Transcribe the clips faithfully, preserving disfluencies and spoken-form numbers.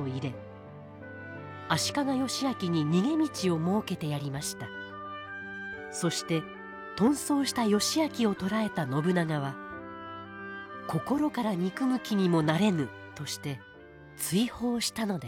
を入れ、足利義昭に逃げ道を設けてやりました。そして遁走した義昭を捕らえた信長は、心から憎む気にもなれぬとして追放したのです。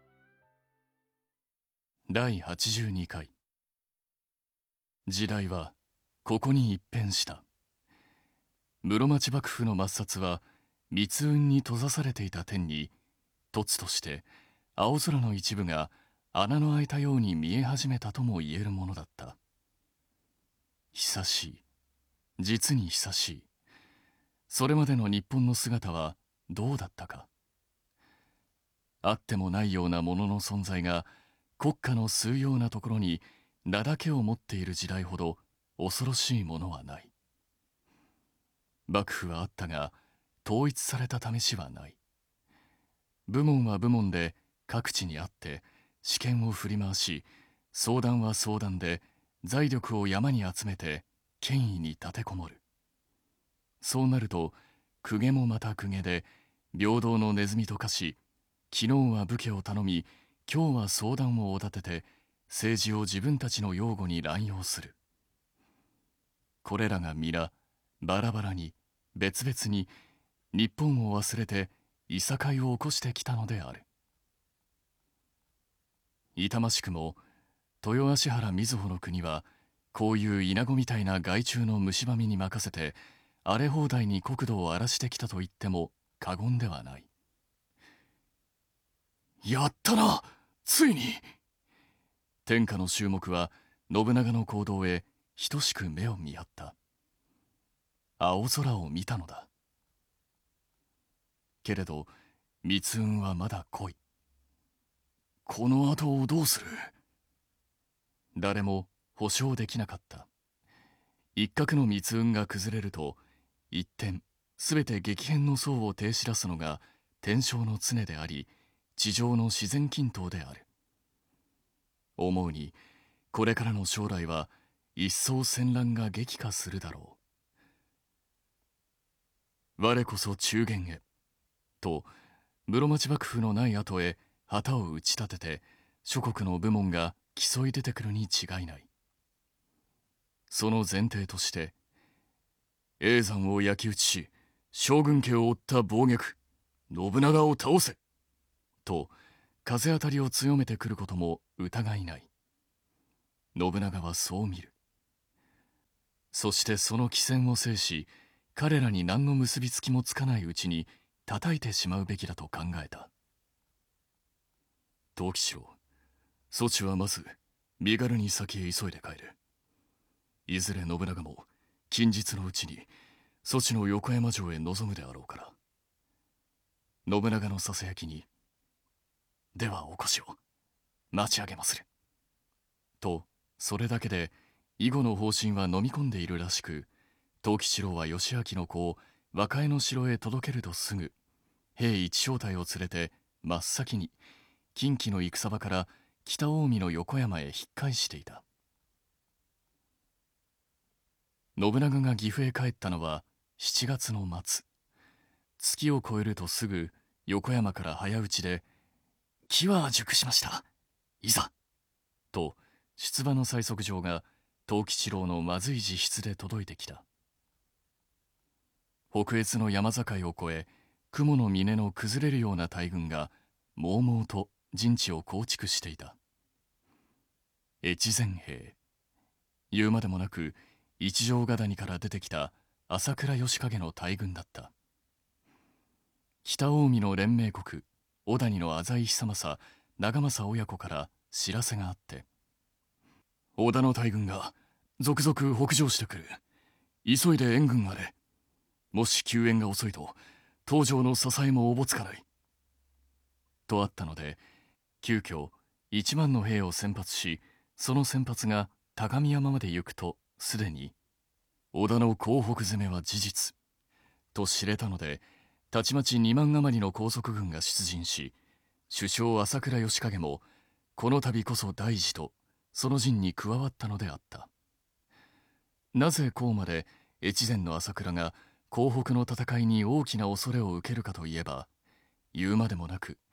だいはちじゅうにかい。時代はここに一変した。室町幕府の抹殺は密雲に閉ざされていた天に、突として青空の一部が穴の開いたように見え始めたとも言えるものだった。久しい、実に久しい。それまでの日本の姿はどうだったか。あってもないようなものの存在が国家の数ようなところに名だけを持っている時代ほど恐ろしいものはない。幕府はあったが統一された試しはない。部門は部門で各地にあって試験を振り回し、相談は相談で財力を山に集めて権威に立てこもる。そうなると公家もまた公家で平等のネズミと化し、昨日は武家を頼み今日は相談をおだてて政治を自分たちの擁護に乱用する。これらが皆バラバラに別々に日本を忘れていさかいを起こしてきたのである。痛ましくも豊芦原瑞穂の国はこういう稲子みたいな害虫の蝕みに任せて荒れ放題に国土を荒らしてきたと言っても過言ではない。やったな、ついに。天下の衆目は信長の行動へ等しく目を見合った。青空を見たのだ。けれど密雲はまだ濃い。この後をどうする？誰も保証できなかった。一角の密雲が崩れると一点すべて激変の層を呈し出すのが天正の常であり、地上の自然均等である。思うにこれからの将来は一層戦乱が激化するだろう。我こそ中原へと室町幕府のない後へ旗を打ち立てて諸国の部門が競い出てくるに違いない。その前提として叡山を焼き討ちし将軍家を追った暴虐信長を倒せと風当たりを強めてくることも疑いない。信長はそう見る。そしてその機戦を制し、彼らに何の結びつきもつかないうちに叩いてしまうべきだと考えた。藤吉郎、そちはまず身軽に先へ急いで帰れ。いずれ信長も近日のうちにそちの横山城へ臨むであろうから。信長のささやきに、ではお越しを待ち上げまする。と、それだけで以後の方針は飲み込んでいるらしく、藤吉郎は義昭の子を和歌江の城へ届けるとすぐ、兵一小隊を連れて真っ先に近畿の戦場から北近江の横山へ引っ返していた。信長が岐阜へ帰ったのはしちがつの末。月を越えるとすぐ横山から早打ちで、機は熟しました。いざと出馬の催促状が藤吉郎のまずい自筆で届いてきた。北越の山境を越え、雲の峰の崩れるような大軍が猛々と陣地を構築していた。越前兵。言うまでもなく一条ヶ谷から出てきた朝倉義景の大軍だった。北近江の連盟国小谷の浅井久政長政親子から知らせがあって、織田の大軍が続々北上してくる。急いで援軍あれ。もし救援が遅いと東条の支えもおぼつかない。とあったので、急遽一万の兵を先発し、その先発が高見山まで行くとすでに織田の江北攻めは事実と知れたので、たちまち二万余りの高速軍が出陣し、首相朝倉義景もこの度こそ大事とその陣に加わったのであった。なぜこうまで越前の朝倉が江北の戦いに大きな恐れを受けるかといえば、言うまでもなく